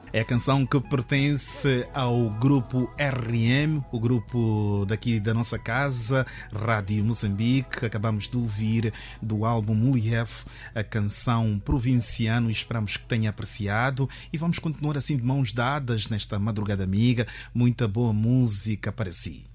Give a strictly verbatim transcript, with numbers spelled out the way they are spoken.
É a canção que pertence ao grupo R M, o grupo daqui da nossa casa, Rádio Moçambique. Acabamos de ouvir do álbum Mulief a canção Provinciano. Esperamos que tenha apreciado e vamos continuar assim de mãos dadas nesta madrugada amiga. Muita boa música para si.